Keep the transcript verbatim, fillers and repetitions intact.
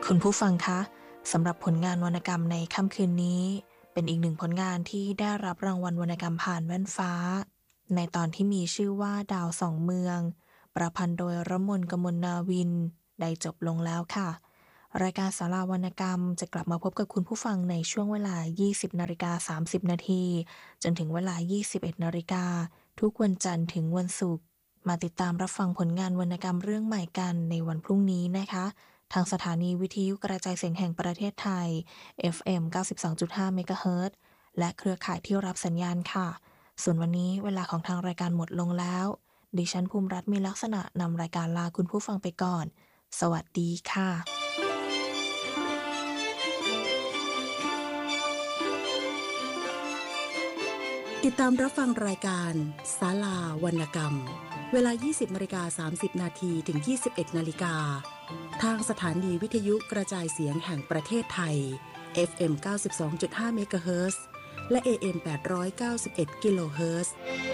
คุณผู้ฟังคะสำหรับผลงานวรรณกรรมในค่ำคืนนี้เป็นอีกหนึ่งผลงานที่ได้รับรางวัลวรรณกรรมผ่านแว่นฟ้าในตอนที่มีชื่อว่าดาวสองเมืองประพันธ์โดยรมน กมลนาวินได้จบลงแล้วค่ะรายการศาลาวรรณกรรมจะกลับมาพบกับคุณผู้ฟังในช่วงเวลา ยี่สิบนาฬิกาสามสิบนาทีจนถึงเวลา ยี่สิบเอ็ดนาฬิกาทุกวันจันทร์ถึงวันศุกร์มาติดตามรับฟังผลงานวรรณกรรมเรื่องใหม่กันในวันพรุ่งนี้นะคะทางสถานีวิทยุกระจายเสียงแห่งประเทศไทย เอฟ เอ็ม เก้าสิบสองจุดห้า เมกะเฮิรตซ์ และเครือข่ายที่รับสัญญาณค่ะ ส่วนวันนี้เวลาของทางรายการหมดลงแล้ว ดิฉันภูมิรัตน์มีลักษณะนำรายการลาคุณผู้ฟังไปก่อน สวัสดีค่ะติดตามรับฟังรายการศาลาวรรณกรรมเวลา ยี่สิบนาฬิกาสามสิบนาทีถึง ยี่สิบเอ็ดนาฬิกาทางสถานีวิทยุกระจายเสียงแห่งประเทศไทย เอฟ เอ็ม เก้าสิบสองจุดห้า เมกะเฮิรตซ์ และ เอ เอ็ม แปดร้อยเก้าสิบเอ็ด กิโลเฮิรตซ์